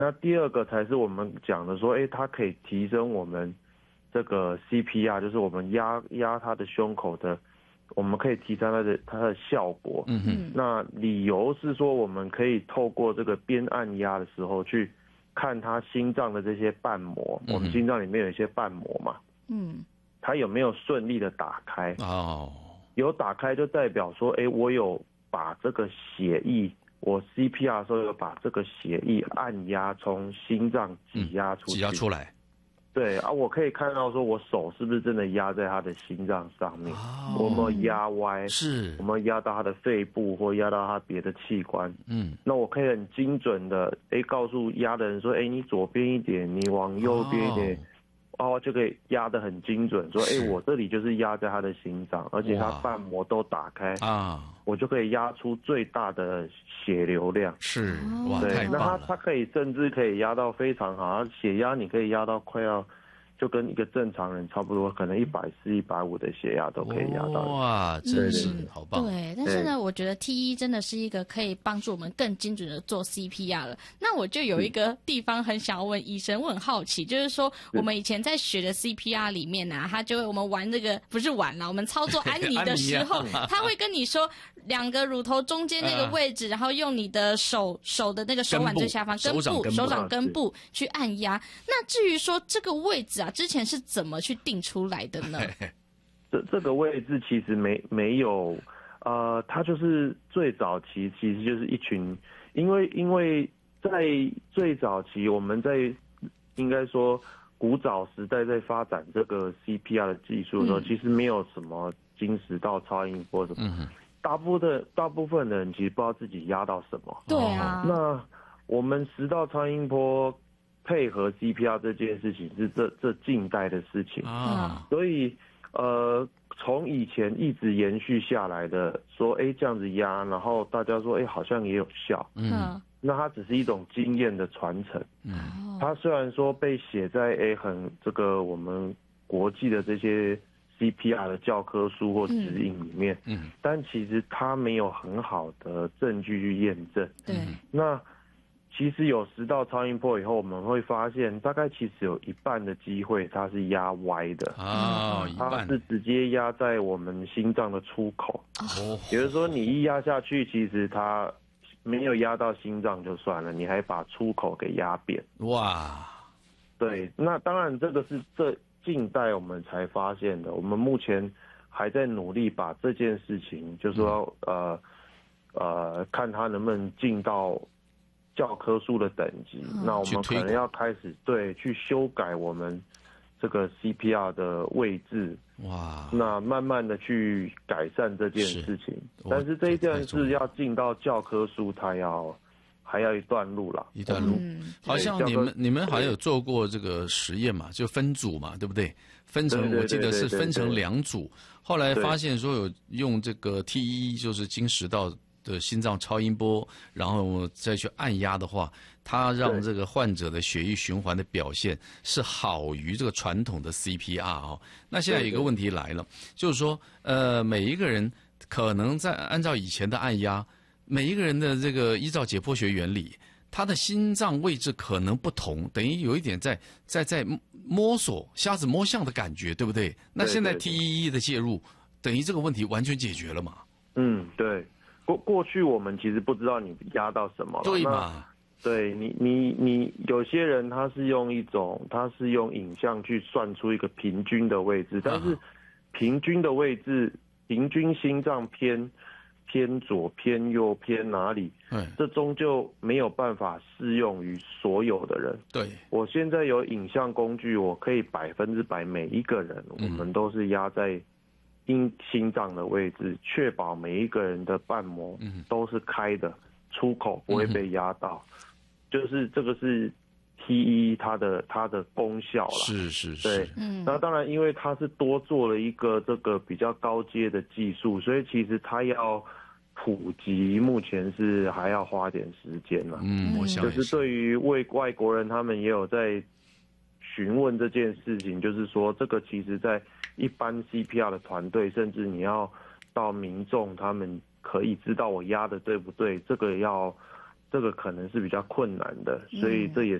那第二个才是我们讲的说，它可以提升我们这个 CPR， 就是我们压他的胸口的，我们可以提升它的效果。那理由是说，我们可以透过这个边按压的时候去看他心脏的这些瓣膜，我们心脏里面有一些瓣膜嘛，它有没有顺利的打开？有打开就代表说，我有把这个血液，我 CPR 的时候有把这个血液按压从心脏挤压出去， 挤压出来。 对啊，我可以看到说我手是不是真的压在他的心脏上面，我有没有压歪， 是我们压到他的肺部或压到他别的器官。那我可以很精准的告诉压的人说，你左边一点，你往右边一点，就可以压得很精准，说我这里就是压在他的心脏，而且他瓣膜都打开我就可以压出最大的血流量。 是哇， 对， 太棒了。 那它甚至可以压到非常好，血压你可以压到快要就跟一个正常人差不多，可能140、150的血压都可以压到。 哇，真是好棒。 对，但是呢，我觉得 T1真的是一个可以帮助我们更精准的做 CPR 了。那我就有一个地方很想要问医生，我很好奇，就是说我们以前在学的 CPR 里面啊，他就会我们玩这个不是玩啦，我们操作安妮的时候，他会跟你说2个乳头中间那个位置，然后用你的手的那个手腕最下方手掌根部去按压。那至于说这个位置啊，之前是怎么去定出来的呢？ 这个位置其实没有，它就是最早期其实就是一群，因为在最早期我们在应该说古早时代在发展这个 CPR 的技术的时候，其实没有什么经食道超音波什么，大部分的人其实不知道自己压到什么。 对啊， 那我们食道超音波配合 CPR 这件事情是这近代的事情所以从以前一直延续下来的，说这样子压，然后大家说好像也有效，那它只是一种经验的传承，它虽然说被写在这个我们国际的这些 CPR 的教科书或指引里面，但其实它没有很好的证据去验证。 对， 那其实有食道超音波以后，我们会发现大概其实有一半的机会它是压歪的它是直接压在我们心脏的出口。比如说你一压下去，其实它没有压到心脏就算了，你还把出口给压扁。 哇， 对，那当然这个是这近代我们才发现的，我们目前还在努力把这件事情，就是说看它能不能进到教科书的等级，那我们可能要开始去修改我们这个 CPR 的位置，那慢慢的去改善这件事情。但是这一件事要进到教科书，它还要一段路啦。 一段路，好像你们好像有做过这个实验嘛，就分组嘛，对不对？分成我记得是分成2组，后来发现说有用这个 T1就是经食道的心脏超音波，然后再去按压的话，它让这个患者的血液循环的表现是好于这个传统的 CPR 那现在有一个问题来了，就是说每一个人可能在按照以前的按压，每一个人的这个依照解剖学原理，他的心脏位置可能不同，等于有一点在摸索瞎子摸象的感觉，对不对？那现在 T1 的介入，等于这个问题完全解决了嘛？ 对。过去我们其实不知道你压到什么了， 对嘛？ 对你有些人他是用影像去算出一个平均的位置，但是平均的位置，平均心脏偏左偏右偏哪里，这终究没有办法适用于所有的人。对，我现在有影像工具，我可以100%每一个人，我们都是压在心脏的位置，确保每一个人的瓣膜都是开的，出口不会被压到，就是这个是 T1 它的功效啦。是，对，那当然因为它是多做了一个这个比较高阶的技术，所以其实它要普及，目前是还要花点时间啦。 我想就是对于外国人，他们也有在询问这件事情，就是说这个其实在一般 CPR 的团队，甚至你要到民众，他们可以知道我压的对不对，这个要这个可能是比较困难的，所以这也